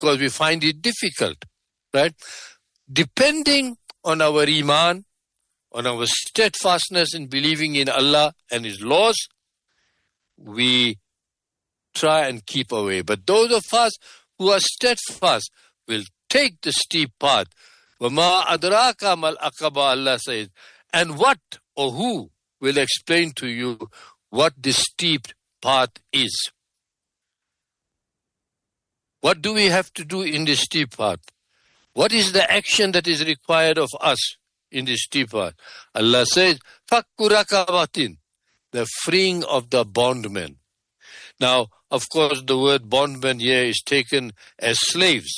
because we find it difficult, right? Depending on our iman, on our steadfastness in believing in Allah and His laws, we try and keep away. But those of us who are steadfast will take the steep path. وَمَا أَدْرَاكَ مَا الْأَقَبَةُ, Allah says. And what or who will explain to you what this steep path is? What do we have to do in this steep path? What is the action that is required of us in this steep path? Allah says, فَكُّ رَقَبَةٍ, the freeing of the bondmen. Now, of course, the word bondman here is taken as slaves.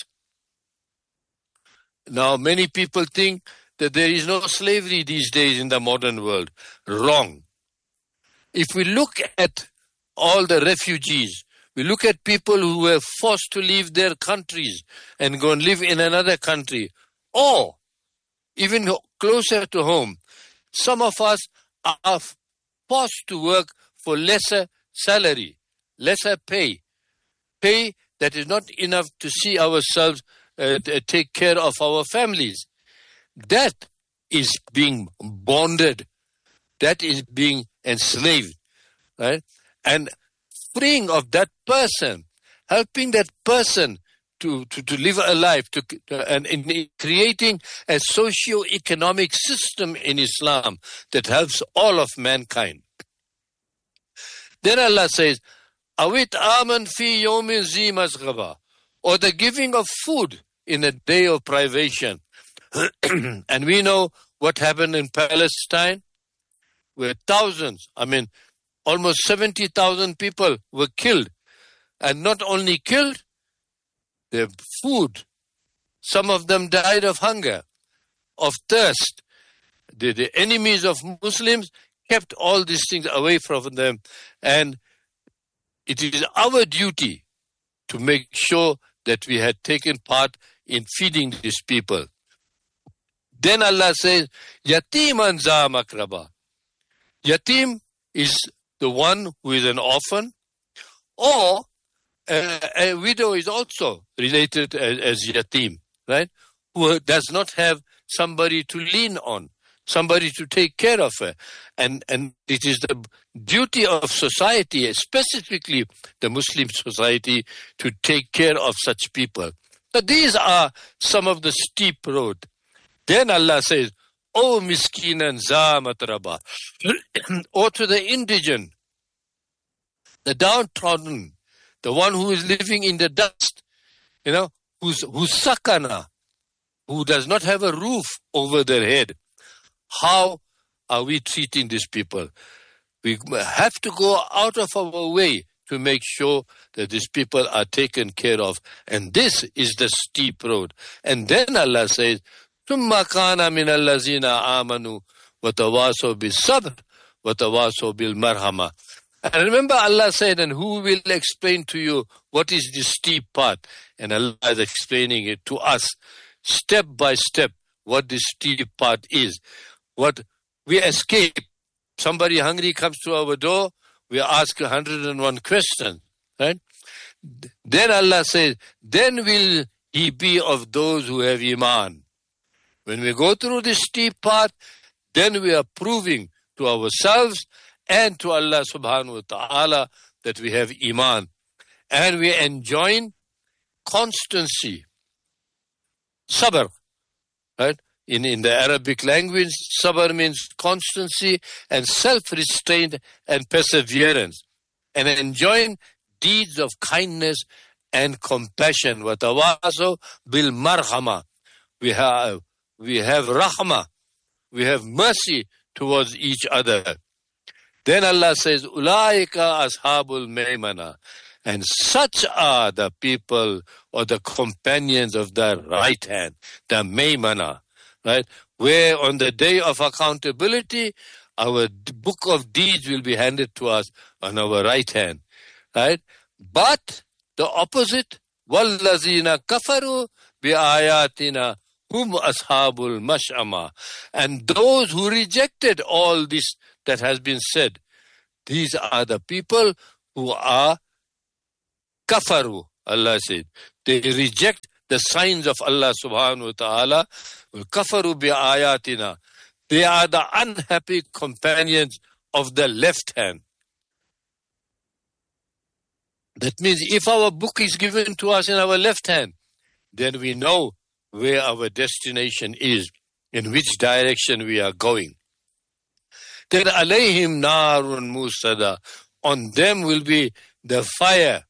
Now, many people think that there is no slavery these days in the modern world. Wrong. If we look at all the refugees, we look at people who were forced to leave their countries and go and live in another country, or even closer to home, some of us are forced to work for lesser salary, lesser pay that is not enough to see ourselves take care of our families. That is being bonded. That is being enslaved, right? And freeing of that person, helping that person to live a life, and in creating a socio-economic system in Islam that helps all of mankind. Then Allah says, Awit aman fi yawmin zi masghaba, or the giving of food in a day of privation. And we know what happened in Palestine, where thousands, almost 70,000 people were killed. And not only killed, their food. Some of them died of hunger, of thirst. The enemies of Muslims kept all these things away from them. And it is our duty to make sure that we had taken part in feeding these people. Then Allah says, Yatiman za makraba. Yatim is the one who is an orphan, or a widow is also related as yatim, right? Who does not have somebody to lean on, somebody to take care of her. And it is the duty of society, specifically the Muslim society, to take care of such people. Now, these are some of the steep road. Then Allah says, O miskinan za matraba, or to the indigent, the downtrodden, the one who is living in the dust, who's sakana, who does not have a roof over their head. How are we treating these people? We have to go out of our way to make sure that these people are taken care of. And this is the steep road. And then Allah says, ثُمَّ كَانَ مِنَ الَّذِينَ آمَنُوا وَتَوَاصَوْا بِالصَّبْرِ وَتَوَاصَوْا بِالْمَرْحَمَةِ. And remember, Allah said, and who will explain to you what is this steep path? And Allah is explaining it to us step by step what this steep path is. What we escape. Somebody hungry comes to our door, we ask 101 questions, right? Then Allah says, then will he be of those who have iman. When we go through this steep path, then we are proving to ourselves and to Allah subhanahu wa ta'ala that we have iman. And we enjoin constancy, sabr, right? In the Arabic language, sabr means constancy and self-restraint and perseverance. And enjoin deeds of kindness and compassion. وَتَوَاصَوْا بِالْمَرْحَمَةِ. We have rahmah, we have mercy towards each other. Then Allah says, Ulaika ashabul maymana. And such are the people or the companions of the right hand, the maymana, right? Where on the day of accountability, our book of deeds will be handed to us on our right hand, right? But the opposite, وَالَّذِينَ كَفَرُوا بِآيَاتِنَا hum ashabul mash'ama. And those who rejected all this that has been said, these are the people who are kafaru. Allah said. They reject the signs of Allah subhanahu wa ta'ala. Kafaru bi ayatina. They are the unhappy companions of the left hand. That means if our book is given to us in our left hand, then we know where our destination is, in which direction we are going. Then alayhim narun musada. On them will be the fire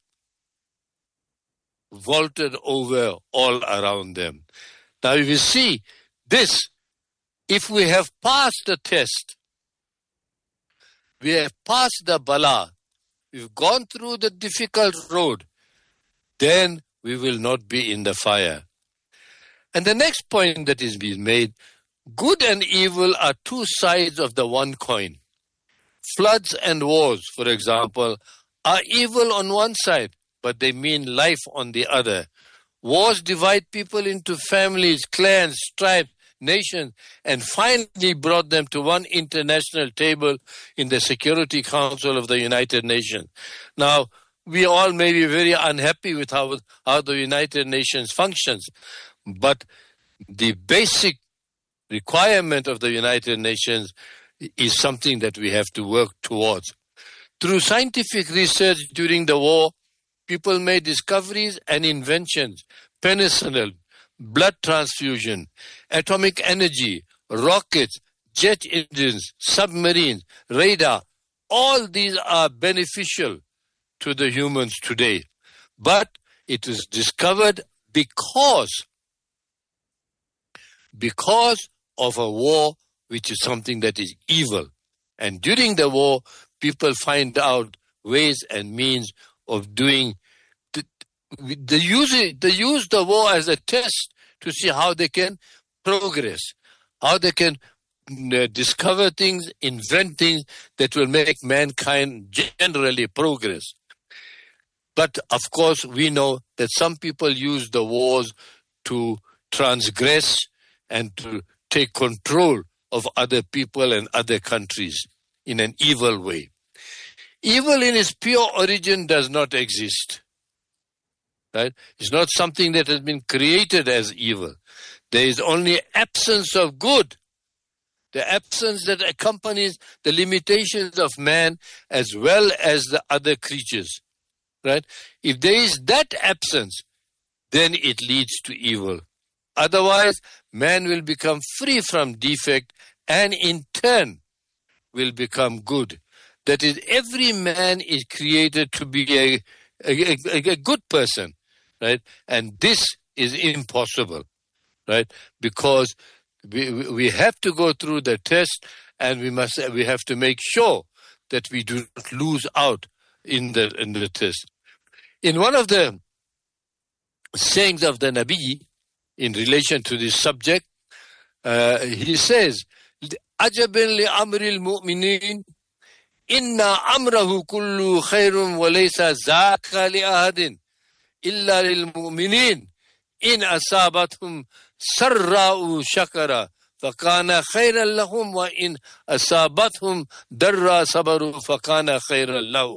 vaulted over all around them. Now if you see this, if we have passed the test, we have passed the bala, we've gone through the difficult road, then we will not be in the fire. And the next point that is being made, good and evil are two sides of the one coin. Floods and wars, for example, are evil on one side, but they mean life on the other. Wars divide people into families, clans, tribes, nations, and finally brought them to one international table in the Security Council of the United Nations. Now, we all may be very unhappy with how the United Nations functions, but the basic requirement of the United Nations is something that we have to work towards. Through scientific research during the war, people made discoveries and inventions: penicillin, blood transfusion, atomic energy, rockets, jet engines, submarines, radar. All these are beneficial to the humans today. But it was discovered because of a war, which is something that is evil. And during the war, people find out ways and means of doing. They use the war as a test to see how they can progress, how they can discover things, invent things that will make mankind generally progress. But of course, we know that some people use the wars to transgress and to take control of other people and other countries in an evil way. Evil in its pure origin does not exist. Right? It's not something that has been created as evil. There is only absence of good. The absence that accompanies the limitations of man as well as the other creatures. Right? If there is that absence, then it leads to evil. Otherwise, man will become free from defect and in turn will become good. That is, every man is created to be a good person, right? And this is impossible, right? Because we have to go through the test, and we have to make sure that we do not lose out in the test. In one of the sayings of the Nabi in relation to this subject, he says, "Ajaban li amril mu'minin, inna amrahu kullu khairun wa laysa zaka li ahadin illa lil mu'minin in asabathum sarra'u shakara fakana khairan lahum wa in asabathum darra sabaru fakana khairan lahu."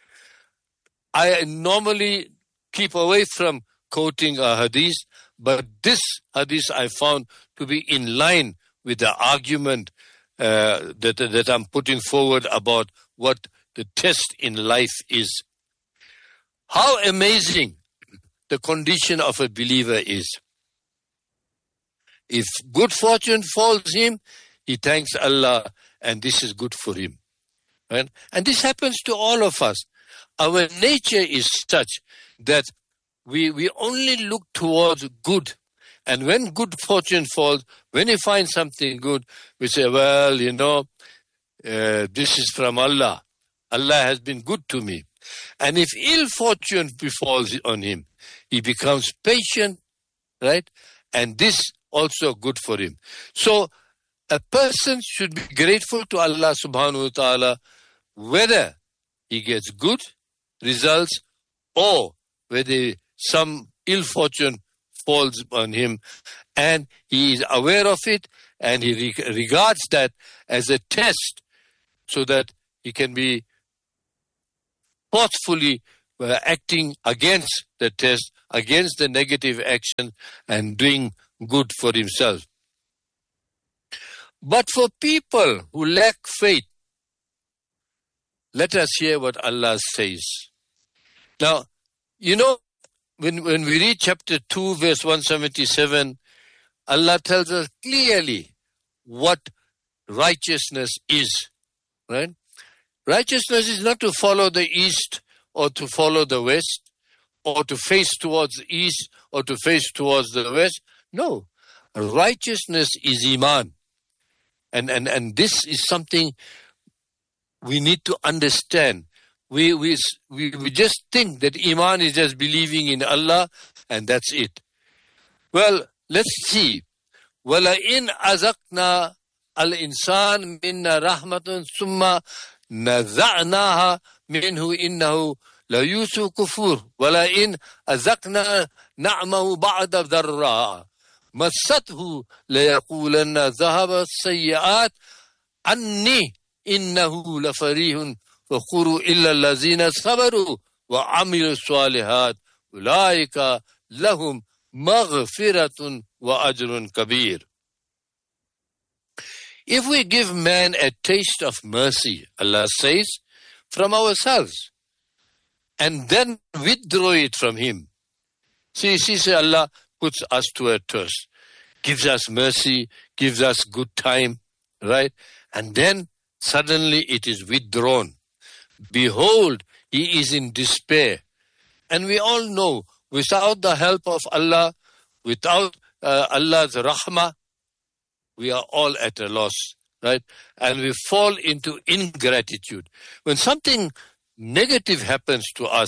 I normally keep away from quoting a hadith, but this hadith I found to be in line with the argument that I'm putting forward about what the test in life is. How amazing the condition of a believer is. If good fortune falls him, he thanks Allah, and this is good for him. Right? And this happens to all of us. Our nature is such that we only look towards good. And when good fortune falls, when we find something good, we say, well, this is from Allah. Allah has been good to me. And if ill fortune befalls on him, he becomes patient, right? And this also good for him. So a person should be grateful to Allah subhanahu wa ta'ala whether he gets good results or whether some ill fortune falls on him, and he is aware of it, and he regards that as a test so that he can be forcefully acting against the test, against the negative action, and doing good for himself. But for people who lack faith, let us hear what Allah says. Now, when we read chapter 2, verse 177, Allah tells us clearly what righteousness is, right? Righteousness is not to follow the east or to follow the west, or to face towards the east or to face towards the west. No. Righteousness is Iman. And this is something we need to understand. We just think that Iman is just believing in Allah and that's it. Well, let's see. وَلَئِنْ أَذَقْنَا الْإِنسَانَ مِنَّا رَحْمَةً ثُمَّ نَزَعْنَاهَا مِنْهُ إِنَّهُ لَيُوسُ كُفُورٌ وَلَئِنْ أَذَقْنَا نَعْمَهُ بَعْدَ ضَرَّاءٍ مَسَّتْهُ لَيَقُولَنَّ ذَهَبَ السَّيِّئَاتُ عَنِّي إِنَّهُ لَفَرِحٌ فَخُورٌ إِلَّا الَّذِينَ صَبَرُوا وَعَمِلُوا الصَّالِحَاتِ أُولَئِكَ لَهُمْ مَغْفِرَةٌ وَأَجْرٌ كَبِيرٌ. If we give man a taste of mercy, Allah says, from ourselves, and then withdraw it from him. See, Allah puts us to a test, gives us mercy, gives us good time, right? And then suddenly it is withdrawn. Behold, he is in despair. And we all know, without the help of Allah, without Allah's rahmah, we are all at a loss, right? And we fall into ingratitude. When something negative happens to us,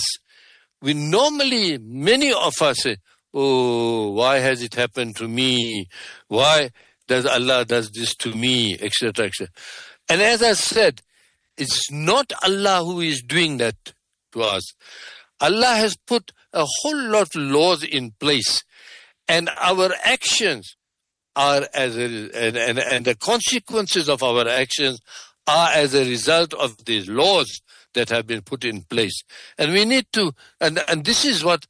many of us say, oh, why has it happened to me? Why does Allah does this to me, etc., etc. And as I said, it's not Allah who is doing that to us. Allah has put a whole lot of laws in place, and our actions are and the consequences of our actions are as a result of these laws that have been put in place. And we need to, and this is what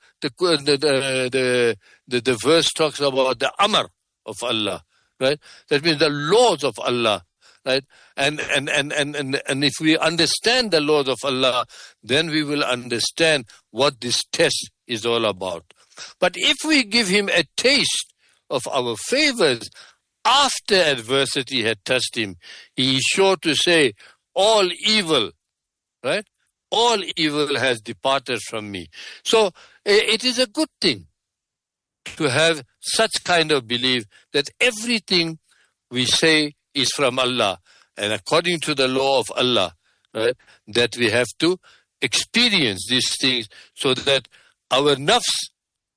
the verse talks about, the amr of Allah, right? That means the laws of Allah, right? And if we understand the laws of Allah, then we will understand what this test is all about. But if we give him a taste of our favors after adversity had touched him, he is sure to say, all evil, right? All evil has departed from me. So it is a good thing to have such kind of belief that everything we say is from Allah and according to the law of Allah, right? That we have to experience these things so that our nafs,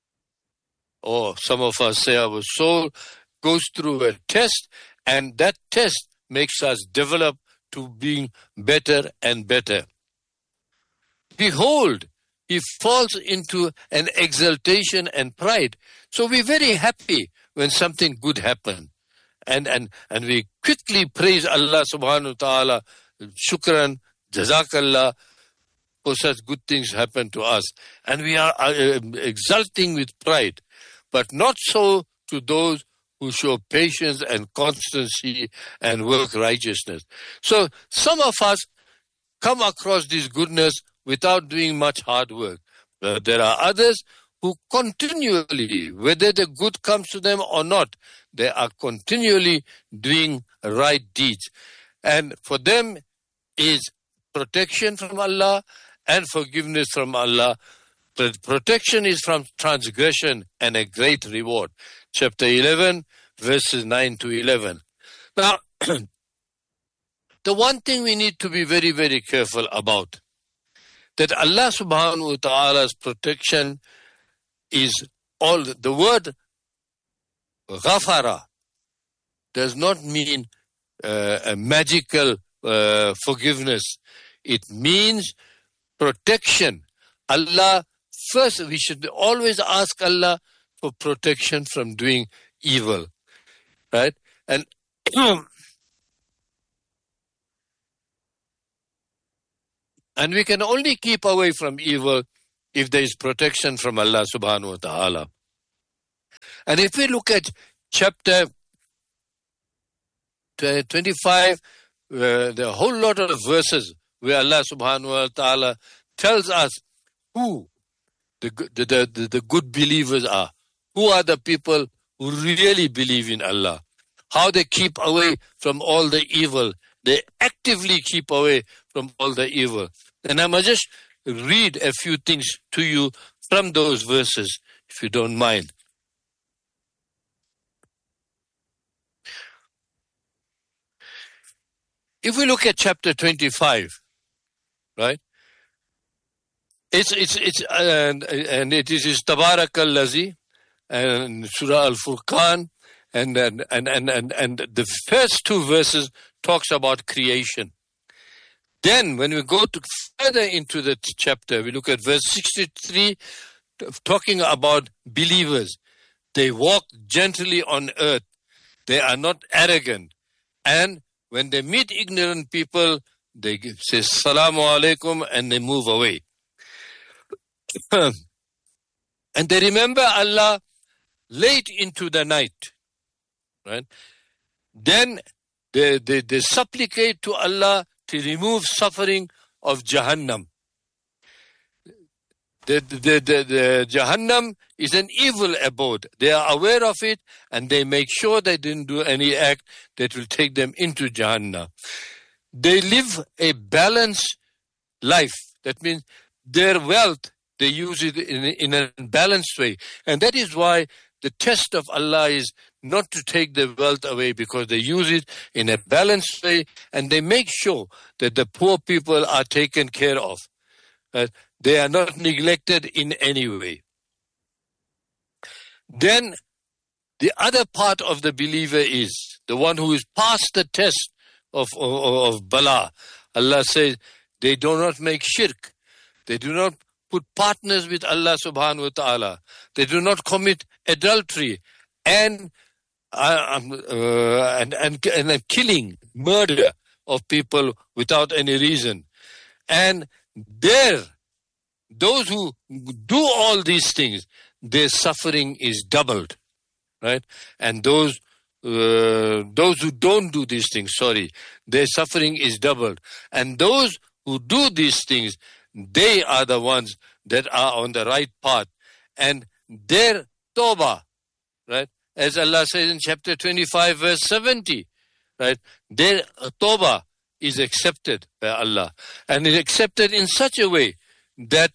or some of us say our soul, goes through a test, and that test makes us develop to being better and better. Behold, he falls into an exaltation and pride. So we're very happy when something good happens. And we quickly praise Allah subhanahu wa ta'ala, shukran, jazakallah, for such good things happen to us. And we are exulting with pride. But not so to those who show patience and constancy and work righteousness. So some of us come across this goodness without doing much hard work. There are others who continually, whether the good comes to them or not, they are continually doing right deeds. And for them is protection from Allah and forgiveness from Allah. The protection is from transgression and a great reward. Chapter 11, verses 9 to 11. Now, the one thing we need to be very, very careful about, that Allah subhanahu wa ta'ala's protection is all. The word ghafara does not mean a magical forgiveness. It means protection. Allah, first, we should always ask Allah for protection from doing evil, right? And and we can only keep away from evil if there is protection from Allah subhanahu wa ta'ala. And if we look at chapter 25, there are a whole lot of verses where Allah subhanahu wa ta'ala tells us who the good believers are. Who are the people who really believe in Allah? How they keep away from all the evil. They actively keep away from all the evil. And I must just read a few things to you from those verses, if you don't mind. If we look at chapter 25, right? It is Tabarakallazi and Surah Al-Furqan, and the first two verses talks about creation. Then when we go further into the chapter, we look at verse 63, talking about believers. They walk gently on earth. They are not arrogant. And when they meet ignorant people, they say Salamu Alaikum and they move away. And they remember Allah late into the night. Right? Then they supplicate to Allah to remove suffering of Jahannam. The Jahannam is an evil abode. They are aware of it and they make sure they didn't do any act that will take them into Jahannam. They live a balanced life. That means their wealth, they use it in a balanced way. And that is why the test of Allah is not to take the wealth away, because they use it in a balanced way and they make sure that the poor people are taken care of. They are not neglected in any way. Then the other part of the believer is the one who is past the test of Bala. Allah says they do not make shirk. They do not put partners with Allah subhanahu wa ta'ala. They do not commit adultery and killing, murder of people without any reason. And those who do all these things, their suffering is doubled, right? And those who don't do these things, their suffering is doubled. And those who do these things, they are the ones that are on the right path. And their tawbah, right? As Allah says in chapter 25, verse 70, right? Their tawbah is accepted by Allah. And is accepted in such a way that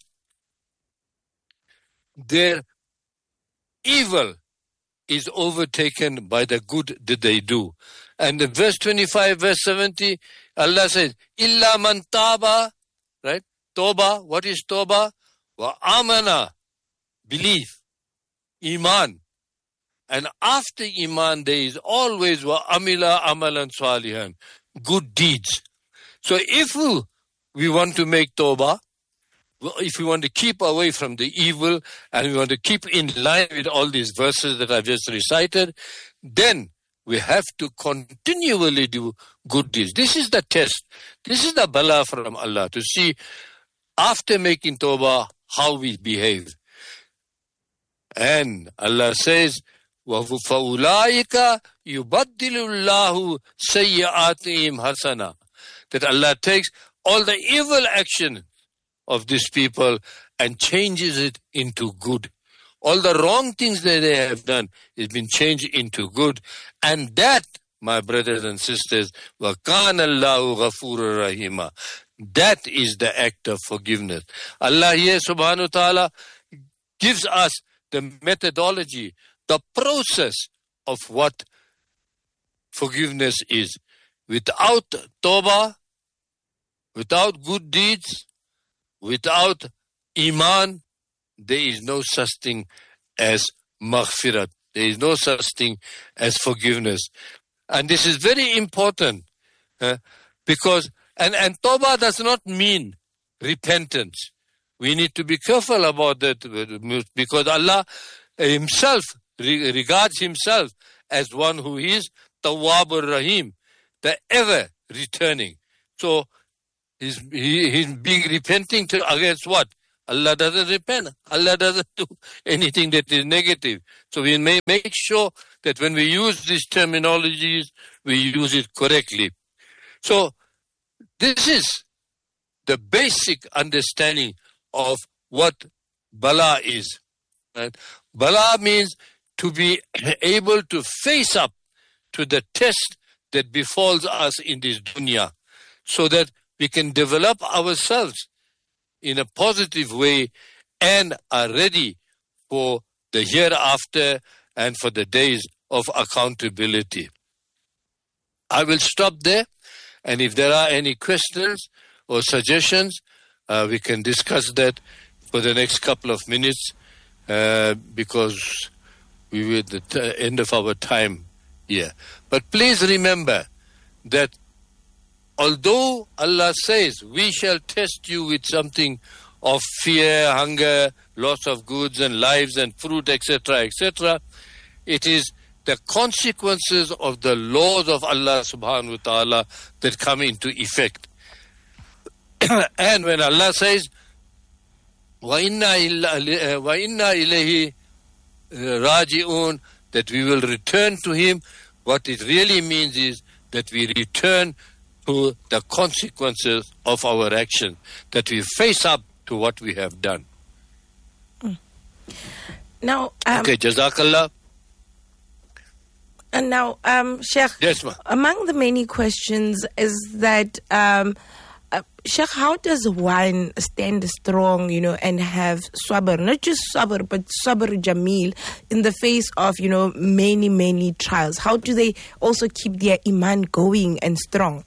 their evil is overtaken by the good that they do. And in verse 25, verse 70, Allah says, Illa man taba, right? Tawbah, what is tawbah? Wa amana, belief, iman. And after iman, there is always wa amila amalan salihan, good deeds. So if we want to make tawbah, if we want to keep away from the evil and we want to keep in line with all these verses that I've just recited, then we have to continually do good deeds. This is the test. This is the bala from Allah, to see after making tawbah how we behave. And Allah says, وَفَأُولَٰئِكَ يُبَدِّلُ اللَّهُ سَيِّئَاتِهِمْ حَسَنًا, that Allah takes all the evil action of these people and changes it into good. All the wrong things that they have done has been changed into good. And that, my brothers and sisters, وَكَانَ اللَّهُ غَفُورًا رَحِيمًا, that is the act of forgiveness. Allah here subhanahu wa ta'ala gives us the methodology, the process of what forgiveness is. Without tawbah, without good deeds, without iman, there is no such thing as maghfirat. There is no such thing as forgiveness. And this is very important because, and tawbah does not mean repentance. We need to be careful about that, because Allah himself regards himself as one who is Tawwabur Rahim, the ever returning. So he's being repenting against what? Allah doesn't repent. Allah doesn't do anything that is negative. So we may make sure that when we use these terminologies, we use it correctly. So this is the basic understanding of what bala is. Right? Bala means to be able to face up to the test that befalls us in this dunya, so that we can develop ourselves in a positive way and are ready for the hereafter and for the days of accountability. I will stop there, and if there are any questions or suggestions, we can discuss that for the next couple of minutes, because we were at the end of our time here. But please remember that although Allah says, we shall test you with something of fear, hunger, loss of goods and lives and fruit, etc., etc., it is the consequences of the laws of Allah subhanahu wa ta'ala that come into effect. And when Allah says, وَإِنَّا إِلَيْهِ رَاجِعُونَ, that we will return to Him, what it really means is that we return to the consequences of our action, that we face up to what we have done. Now, okay, Jazakallah. And now, Sheikh, yes, ma. Among the many questions is that, Sheikh, how does one stand strong, and have sabr, not just sabr, but sabr jameel in the face of, many, many trials? How do they also keep their iman going and strong?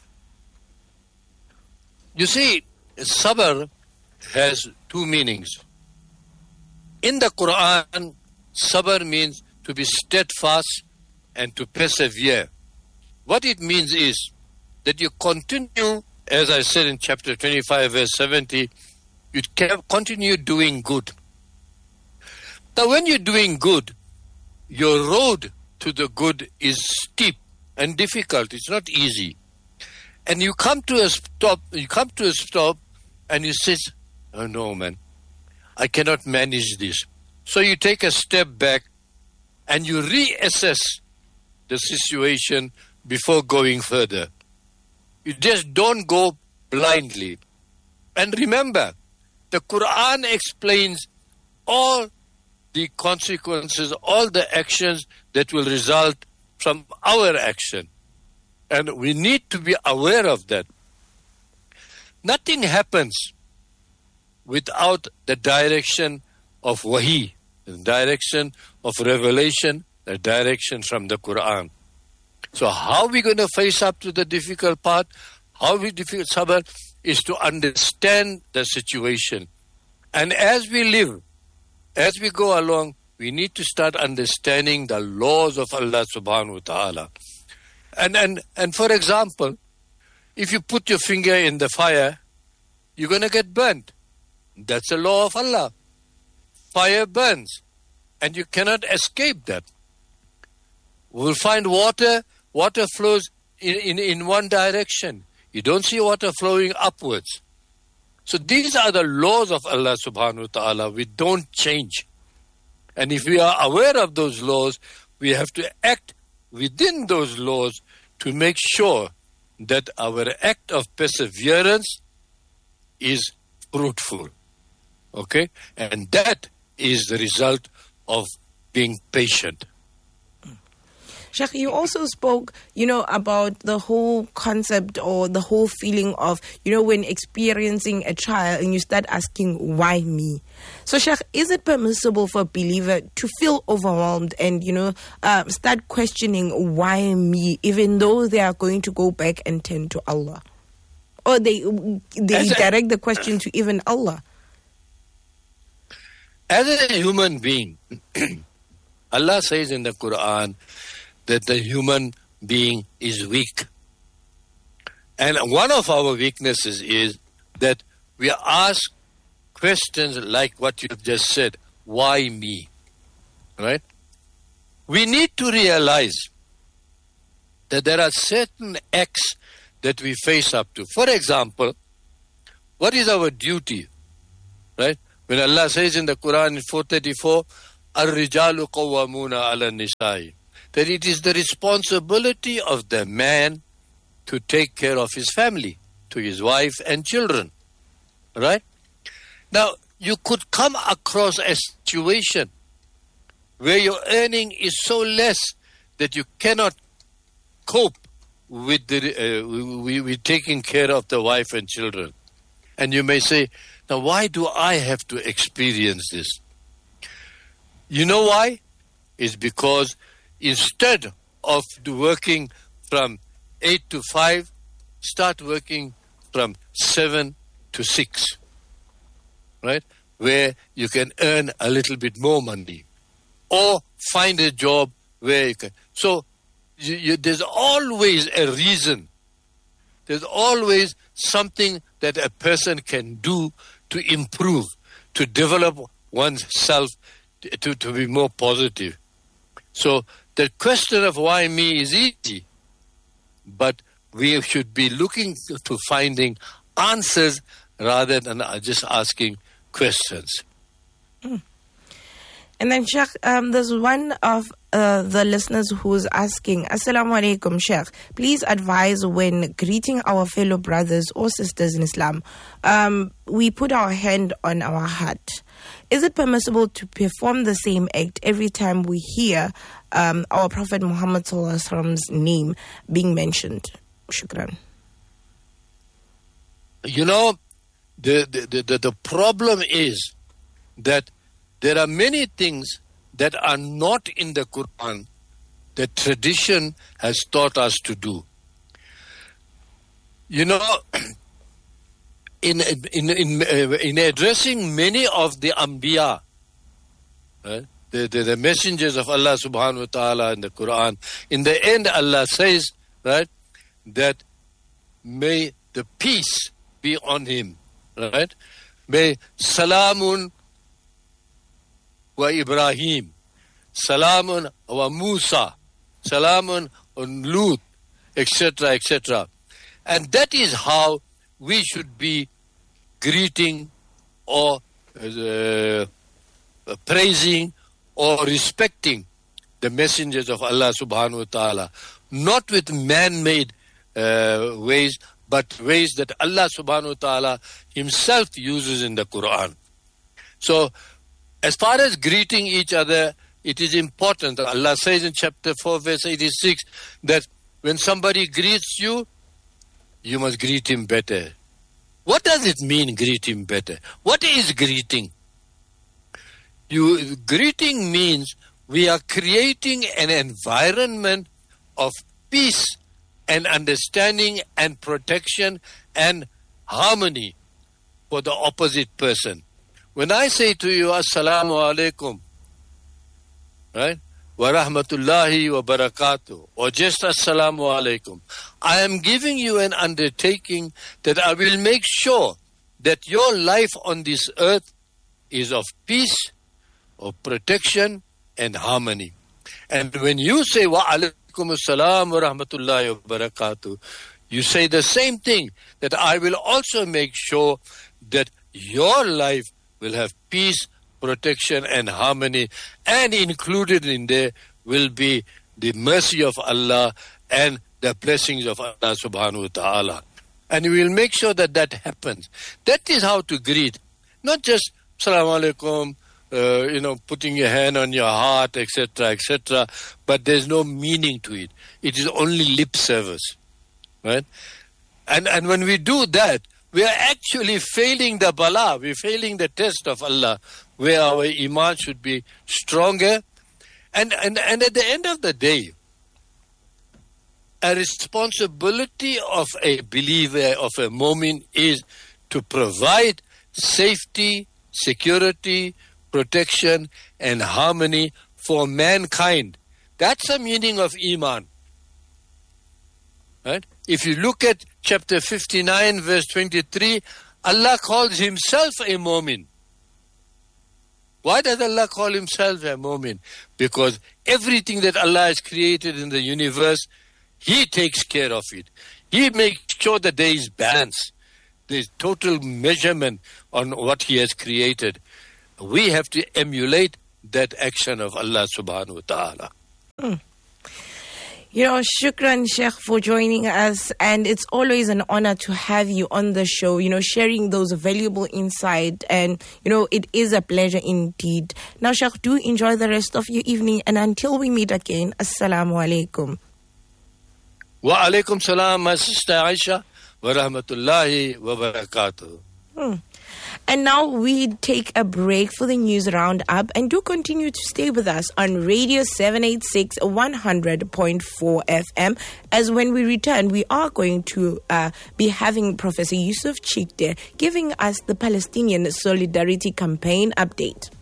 You see, sabr has two meanings. In the Quran, sabr means to be steadfast and to persevere. What it means is that you continue, as I said in chapter 25, verse 70, you can continue doing good. Now, when you're doing good, your road to the good is steep and difficult. It's not easy. And you come to a stop, and you say, oh no, man, I cannot manage this. So you take a step back and you reassess the situation before going further. You just don't go blindly. And remember, the Quran explains all the consequences, all the actions that will result from our action. And we need to be aware of that. Nothing happens without the direction of wahi, the direction of revelation, the direction from the Quran. So how are we going to face up to the difficult part? How we defeat sabr is to understand the situation. And as we live, as we go along, we need to start understanding the laws of Allah subhanahu wa ta'ala. And for example, if you put your finger in the fire, you're going to get burnt. That's a law of Allah. Fire burns, and you cannot escape that. We'll find water flows in one direction. You don't see water flowing upwards. So these are the laws of Allah subhanahu wa ta'ala. We don't change. And if we are aware of those laws, we have to act within those laws to make sure that our act of perseverance is fruitful. Okay? And that is the result of being patient. Sheikh, you also spoke, about the whole concept or the whole feeling of, when experiencing a trial and you start asking, why me? So, Sheikh, is it permissible for a believer to feel overwhelmed and, start questioning why me, even though they are going to go back and turn to Allah? Or they direct the question to even Allah? As a human being, Allah says in the Quran that the human being is weak. And one of our weaknesses is that we ask questions like what you've just said, why me? Right? We need to realize that there are certain acts that we face up to. For example, what is our duty? Right? When Allah says in the Quran in 434, Ar-rijalu qawwamuna ala nisai, that it is the responsibility of the man to take care of his family, to his wife and children. Right? Now, you could come across a situation where your earning is so less that you cannot cope with with taking care of the wife and children. And you may say, now why do I have to experience this? You know why? It's because instead of working from 8 to 5, start working from 7 to 6. Right? Where you can earn a little bit more money. Or find a job where you can. So there's always a reason. There's always something that a person can do to improve, to develop oneself, to be more positive. So the question of why me is easy, but we should be looking to finding answers rather than just asking questions. And then, Sheikh, there's one of the listeners who's asking, Assalamu alaikum, Sheikh. Please advise when greeting our fellow brothers or sisters in Islam, we put our hand on our heart. Is it permissible to perform the same act every time we hear our Prophet Muhammad Sallallahu Alaihi Wasallam's name being mentioned? Shukran. You know, the problem is that there are many things that are not in the Quran that tradition has taught us to do. You know, in addressing many of the Anbiya, the messengers of Allah subhanahu wa ta'ala in the Quran, in the end Allah says, right, that may the peace be on him, right? May salamun wa Ibrahim, salamun wa Musa, salamun on Lut, etc., etc. And that is how we should be greeting or praising or respecting the messengers of Allah subhanahu wa ta'ala. Not with man-made ways, but ways that Allah subhanahu wa ta'ala himself uses in the Quran. So, as far as greeting each other, it is important. Allah says in chapter 4, verse 86, that when somebody greets you, you must greet him better. What does it mean, greet him better? What is greeting? Greeting means we are creating an environment of peace and understanding and protection and harmony for the opposite person. When I say to you, Assalamu alaikum, right, wa rahmatullahi wa barakatuh, or just Assalamu alaikum, I am giving you an undertaking that I will make sure that your life on this earth is of peace, of protection, and harmony. And when you say, wa alaikum assalam wa rahmatullahi wa barakatuh, you say the same thing, that I will also make sure that your life will have peace, protection, and harmony, and included in there will be the mercy of Allah and the blessings of Allah subhanahu wa ta'ala. And we will make sure that that happens. That is how to greet. Not just Assalamu alaikum, putting your hand on your heart, etc., etc., but there's no meaning to it. It is only lip service. Right? And when we do that, we are actually failing the bala, we're failing the test of Allah, where our iman should be stronger. And at the end of the day, a responsibility of a believer, of a mu'min, is to provide safety, security, protection, and harmony for mankind. That's the meaning of iman. Right? If you look at chapter 59, verse 23, Allah calls himself a mu'min. Why does Allah call himself a mu'min? Because everything that Allah has created in the universe, He takes care of it. He makes sure that there is balance. There is total measurement on what He has created. we have to emulate that action of Allah subhanahu wa ta'ala. You know, shukran, Sheikh, for joining us. And it's always an honor to have you on the show, you know, sharing those valuable insight. And, you know, it is a pleasure indeed. Now, Sheikh, do enjoy the rest of your evening. And until we meet again, Assalamu alaikum. Wa alaikum salam, my sister Aisha, wa rahmatullahi wa barakatuh. And now we take a break for the news roundup, and do continue to stay with us on Radio 786 100.4 FM, as when we return, we are going to be having Professor Yusuf Chikde giving us the Palestinian Solidarity Campaign update.